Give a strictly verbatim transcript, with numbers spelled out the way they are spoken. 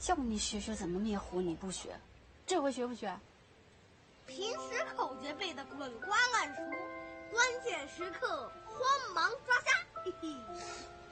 叫你学学怎么灭火，你不学，这回学不学？ 平时口诀背得滚瓜烂熟，关键时刻慌忙抓瞎，嘿嘿。